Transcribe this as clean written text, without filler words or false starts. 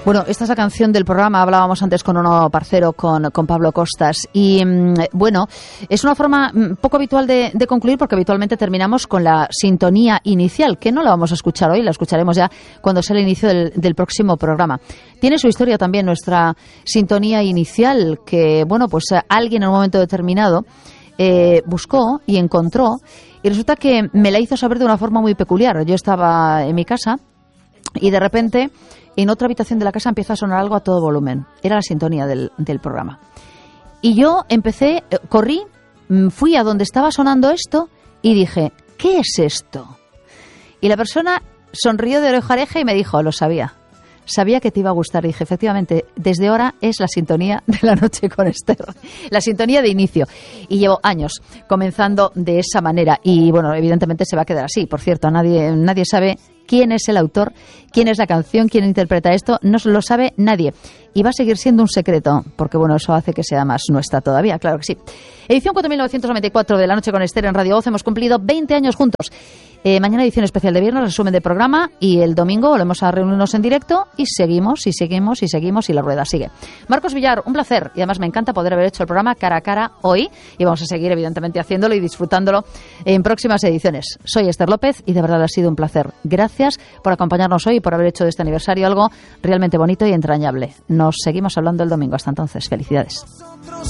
Bueno, esta es la canción del programa. Hablábamos antes con uno parcero, con Pablo Costas. Y bueno, es una forma poco habitual de concluir, porque habitualmente terminamos con la sintonía inicial, que no la vamos a escuchar hoy, la escucharemos ya cuando sea el inicio del próximo programa. Tiene su historia también nuestra sintonía inicial, que bueno, pues alguien en un momento determinado buscó y encontró, y resulta que me la hizo saber de una forma muy peculiar. Yo estaba en mi casa y de repente en otra habitación de la casa empieza a sonar algo a todo volumen. Era la sintonía del programa. Y yo corrí, fui a donde estaba sonando esto y dije, ¿qué es esto? Y la persona sonrió de oreja a oreja y me dijo, lo sabía. Sabía que te iba a gustar. Y dije, efectivamente, desde ahora es la sintonía de La Noche con Esther. La sintonía de inicio. Y llevo años comenzando de esa manera. Y bueno, evidentemente se va a quedar así. Por cierto, nadie sabe quién es el autor, quién es la canción, quién interpreta esto. No lo sabe nadie. Y va a seguir siendo un secreto, porque bueno, eso hace que sea más nuestra todavía, claro que sí. Edición 4994 de La Noche con Esther en Radio Voz. Hemos cumplido 20 años juntos. Mañana edición especial de viernes, resumen de programa, y el domingo volvemos a reunirnos en directo y seguimos y la rueda sigue. Marcos Villar, un placer, y además me encanta poder haber hecho el programa cara a cara hoy, y vamos a seguir evidentemente haciéndolo y disfrutándolo en próximas ediciones. Soy Esther López y de verdad ha sido un placer. Gracias por acompañarnos hoy y por haber hecho de este aniversario algo realmente bonito y entrañable. Nos seguimos hablando el domingo. Hasta entonces, felicidades.